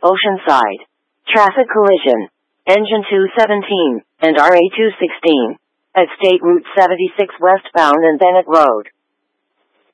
Oceanside. Traffic collision. Engine 217 and RA 216 at State Route 76 westbound and Bennett Road.